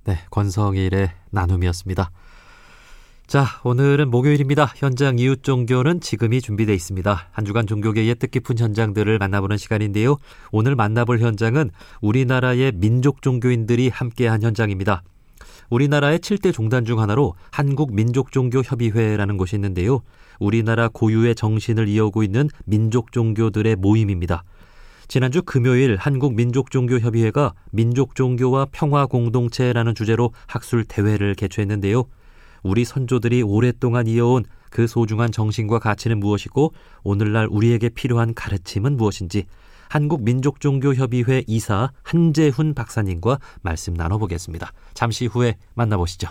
네, 권성일의 나눔이었습니다. 자, 오늘은 목요일입니다. 현장 이웃 종교는 지금이 준비되어 있습니다. 한 주간 종교계의 뜻깊은 현장들을 만나보는 시간인데요. 오늘 만나볼 현장은 우리나라의 민족 종교인들이 함께한 현장입니다. 우리나라의 7대 종단 중 하나로 한국민족종교협의회라는 곳이 있는데요. 우리나라 고유의 정신을 이어오고 있는 민족 종교들의 모임입니다. 지난주 금요일 한국민족종교협의회가 민족종교와 평화공동체라는 주제로 학술 대회를 개최했는데요. 우리 선조들이 오랫동안 이어온 그 소중한 정신과 가치는 무엇이고 오늘날 우리에게 필요한 가르침은 무엇인지 한국민족종교협의회 이사 한재훈 박사님과 말씀 나눠보겠습니다. 잠시 후에 만나보시죠.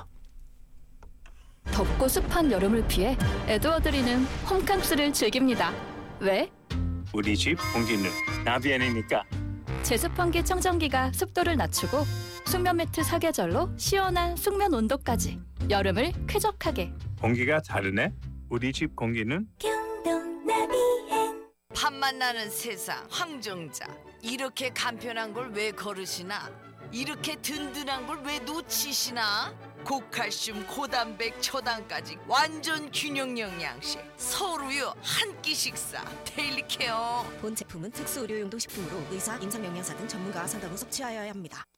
덥고 습한 여름을 피해 에드워드리는 홈캉스를 즐깁니다. 왜? 우리 집 공기는 나비엔이니까. 제습환기 청정기가 습도를 낮추고 숙면 매트 사계절로 시원한 숙면 온도까지 여름을 쾌적하게. 공기가 다르네. 우리 집 공기는 밥맛 나는 세상 황정자. 이렇게 간편한 걸 왜 거르시나? 이렇게 든든한 걸 왜 놓치시나? 고칼슘, 고단백, 초당까지 완전 균형 영양식. 서울우유 한 끼 식사. 데일리 케어. 본 제품은 특수 의료용도 식품으로 의사, 임상영양사 등 전문가와 상담 후 섭취하여야 합니다.